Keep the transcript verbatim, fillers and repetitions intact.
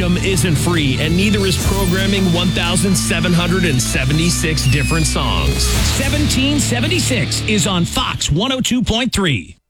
system isn't free, and neither is programming one thousand seven hundred seventy-six different songs. seventeen seventy-six is on Fox one oh two point three.